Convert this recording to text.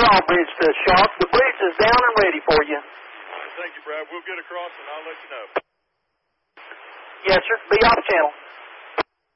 drawbridge to Sharp. The bridge is down and ready for you. Thank you, Brad. We'll get across and I'll let you know. Yes, sir. Be off channel.